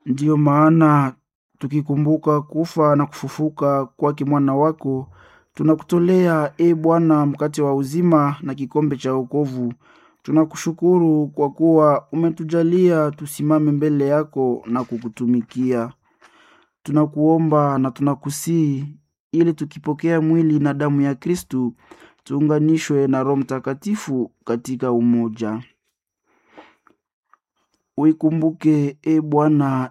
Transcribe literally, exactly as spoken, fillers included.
Ndiyo maana tukikumbuka kufa na kufufuka kwake mwana wako, tunakutolea e Bwana mkate wa uzima na kikombe cha wokovu. Tunakushukuru kwa kuwa umetujalia tusimame mbele yako na kukutumikia. Tunakuomba na tunakusii ili tukipokea mwili na damu ya Kristu tuunganishwe na Roho Mtakatifu katika umoja. Uikumbuke e Bwana